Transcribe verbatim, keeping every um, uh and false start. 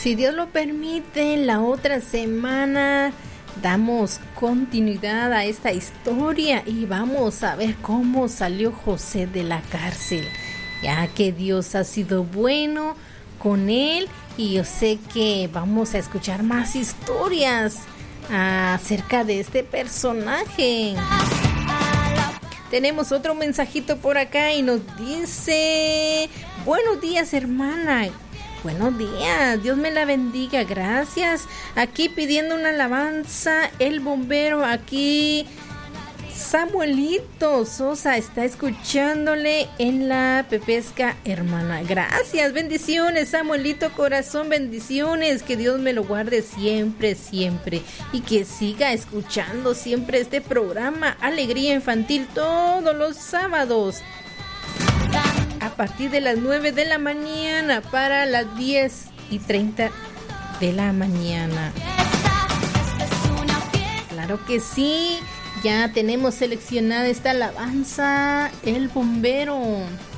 Si Dios lo permite, la otra semana damos continuidad a esta historia y vamos a ver cómo salió José de la cárcel, ya que Dios ha sido bueno con él y yo sé que vamos a escuchar más historias acerca de este personaje. Tenemos otro mensajito por acá y nos dice: buenos días, hermana. Buenos días, Dios me la bendiga, gracias. Aquí pidiendo una alabanza, el bombero aquí, Samuelito Sosa, está escuchándole en la Pepesca, hermana. Gracias, bendiciones, Samuelito, corazón, bendiciones. Que Dios me lo guarde siempre, siempre. Y que siga escuchando siempre este programa Alegría Infantil todos los sábados, a partir de las nueve de la mañana para las diez y treinta de la mañana. Claro que sí, ya tenemos seleccionada esta alabanza, el bombero.